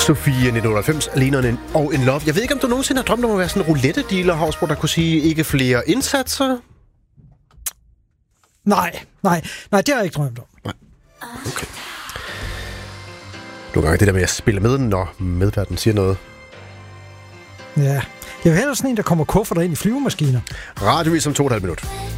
Sofie 1998, Alene og en Love. Jeg ved ikke, om du nogensinde har drømt om at være sådan en roulette-dealer, Hausbro, der kunne sige ikke flere indsatser? Nej, det har jeg ikke drømt om. Nej. Okay. Nogle gange det der med at spille med, når medværten siger noget. Ja, jeg vil hellere sådan en, der kommer kufferter ind i flyvemaskiner. Radiovis om 2,5 minutter.